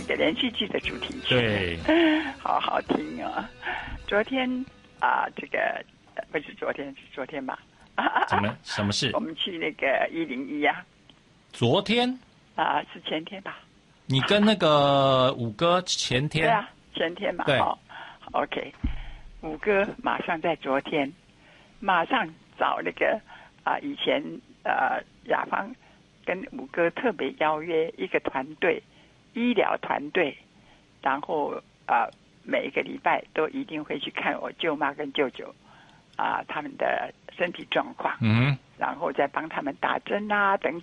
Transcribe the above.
个连续剧的主题曲。 对， 好好听啊！昨天这个不是昨天，是昨天吧？ 什么事？ 我们去那个101啊。 昨天是前天吧？ 你跟那个五哥前天？ 对啊，前天嘛。 对。 OK， 五哥马上在昨天，马上找那个以前雅芳跟五哥特别邀约一个团队，医疗团队，然后每一个礼拜都一定会去看我舅妈跟舅舅他们的身体状况，然后再帮他们打针等